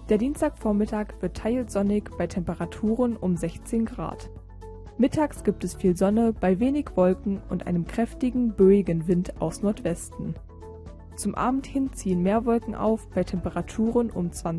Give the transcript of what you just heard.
Der Dienstagvormittag wird teils sonnig bei Temperaturen um 16 Grad. Mittags gibt es viel Sonne bei wenig Wolken und einem kräftigen, böigen Wind aus Nordwesten. Zum Abend hin ziehen mehr Wolken auf bei Temperaturen um 20